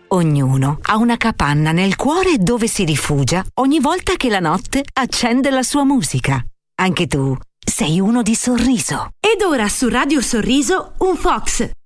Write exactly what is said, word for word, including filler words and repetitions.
Ognuno ha una capanna nel cuore dove si rifugia ogni volta che la notte accende la sua musica. Anche tu sei uno di Sorriso. Ed ora su Radio Sorriso un Fox,